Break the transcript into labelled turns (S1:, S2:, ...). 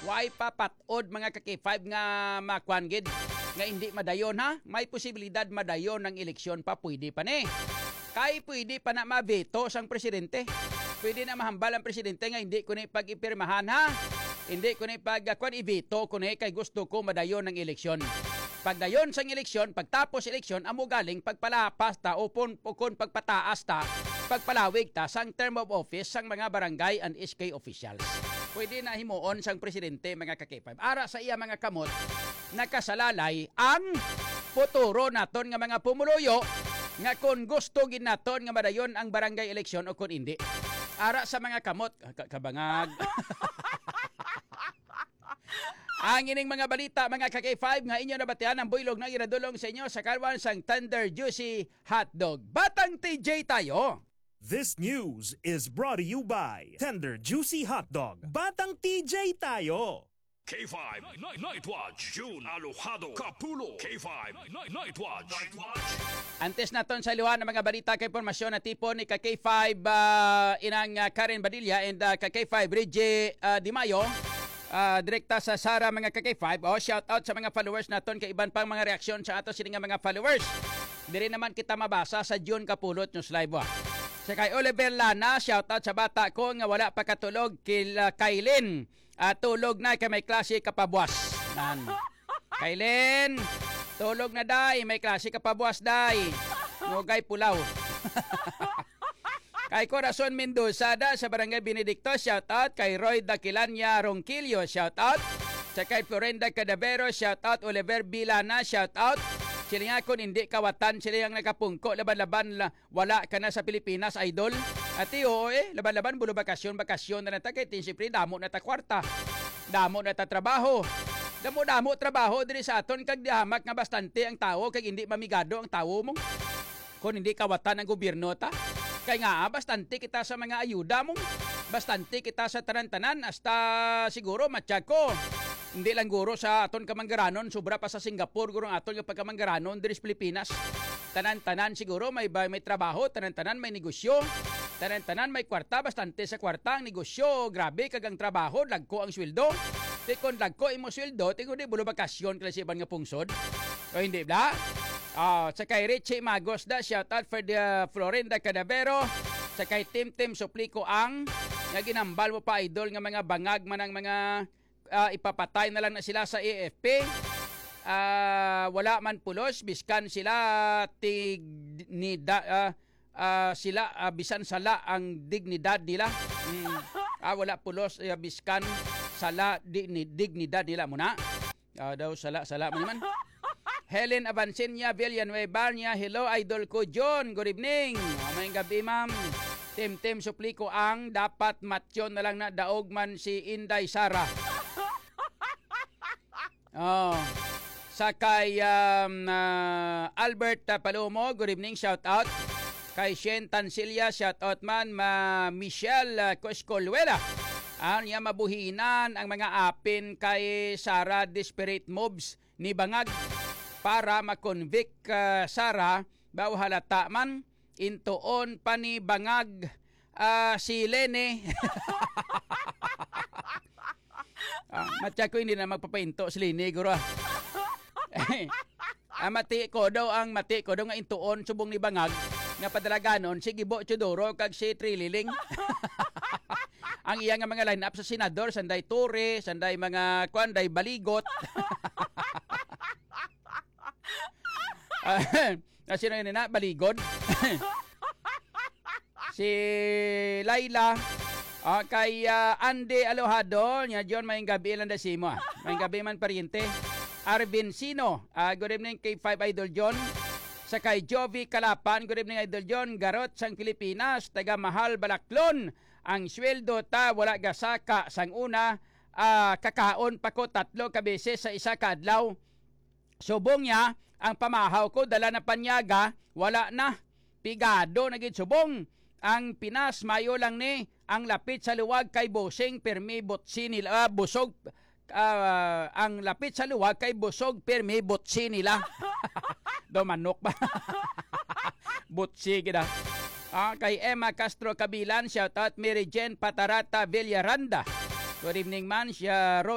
S1: Why pa patod mga kaki-5 nga makuan gid nga hindi madayon ha? May posibilidad madayon ng eleksyon pa, pwede pa ni. Kay pwede pa na mabeto sang presidente. Pwede na mahambal ang presidente nga hindi ko ni pag-ipirmahan ha. Hindi ko ni pag-kuan ibeto ko ni kay gusto ko madayon ng eleksyon. Pagdayon sang eleksyon, pagtapos eleksyon, amo galing pagpalapas ta o kon pagpataas ta, pagpalawig ta sang term of office sang mga barangay and SK officials. Pwede na himuon sang presidente mga kakipay. Ara sa iya mga kamot, nakasalalay ang futuro naton nga mga pumuluyo nga kung gusto gid naton nga madayon ang barangay eleksyon o kung hindi. Ara sa mga kamot, kabangag. Ang ining mga balita mga kaki-5 nga inyo nabatian ang buylog na iradulong sa inyo sa karwan sang Tender Juicy Hotdog. Batang TJ tayo!
S2: This news is brought to you by Tender Juicy Hotdog. Batang TJ tayo!
S3: K5 Night Watch, June Alojado, Kapulo, K5 Night Watch.
S1: Antes naton sa iluhan ng mga balita kay impormasyon na tipo ni K5 inang Karen Badilla and K5 Reggie Di Mayo. Direkta sa Sara mga K5. Shout out sa mga followers naton kay iban pang mga reaksyon sa ato sila nga mga followers. Diri naman kita mabasa sa June Kapulot News Live. Sa kay Oliver Lana, shout out sa bata ko nga wala pa katulog kay Kailin. Tulog na kay may klase kapabuas. Kailin, tulog na day, may klase kapabuas day. Nugay pulaw. Kay Corazon Mendoza da sa Barangay Benedicto, shout out. Kay Roy Daquilania Ronquillo, shout out. Sa kay Florenda Cadavero, shout out. Oliver Bilana, shout out. Sila nga kung hindi kawatan, sila yung nakapungko, laban-laban, wala ka na sa Pilipinas, idol. At laban-laban, bulo bakasyon na nata, kay siyempre, damo na ta kwarta. Damo na ta trabaho. Damo trabaho, diri sa aton, kag dihamak nga bastante ang tao, kag hindi mamigado ang tao mong. Kung hindi kawatan ng gobyerno ta. Kaya nga, bastante kita sa mga ayuda mong. Bastante kita sa tanan-tanan, hasta siguro matsyag ko. Hindi lang guro sa aton kamanggaranon, sobra pa sa Singapore, guro aton yung pagkamanggaranon, diri sa Pilipinas. Tanan-tanan siguro may trabaho, tanan-tanan may negosyo, tanan-tanan may kwarta, bastante sa kwarta ang negosyo, grabe kagang trabaho, lagko ang sweldo. Kung lagko imo sweldo, tingko di bulo bakasyon kasi ibang nga pungsod. O hindi ba? Sa kay Richie Magos da, shout out for the Florenda Cadavero. Sa kay Tim Suplico ang nga ginambal mo pa idol nga mga bangag man ang mga ipapatay na lang na sila sa AFP. Wala man pulos biskan sila sila bisan sala ang dignidad nila. Wala pulos biskan sala dignidad nila muna. Daw sala man naman. Helen Avancenia Villanueva niya, hello idol ko John, good evening. May gabi ma'am. Tim Suplico ang dapat matyon na lang na daog man si Inday Sara. Sa kay Albert Palomo, good evening, shout out. Kay Shen Tansilla, shout out man. Michelle Coscolwela, niya mabuhinan ang mga apin kay Sara desperate moves ni Bangag para makonvict Sara baw halata man intuon pa ni Bangag si Lene. Matya ko hindi na magpapainto si Lene guro. Mati ko daw nga intuon subong ni Bangag nga padalaganon si Gibo Chodoro kag si Trililing. Ang iya nga mga line-up sa senador, sanday Torre, sanday mga kwanday Baligot. Sino yun na? Baligod. Si Laila. Kay Andy Alojado, niya John, may gabi lang da simo. May gabi man pariente. Arvin Sino, good evening kay 5 Idol John. Sa kay Jovi Kalapan, good evening Idol John. Garot sang Pilipinas, taga Mahal Balaklon. Ang sweldo ta wala gasaka sang una, kakaon pa ko 3 kabeses sa isa kadlaw. Subong niya, ang pamahaw ko dala na panyaga, wala na. Pigado naging subong. Ang Pinas mayo lang ni ang lapit sa luwag kay Bosing permi botsi nila busog ang lapit sa luwag kay busog permi botsi nila. Do manok ba? Botsi gida. Kay Emma Castro Kabilan, shout out. Mary Jane Patarata Villaranda, good evening man. Siya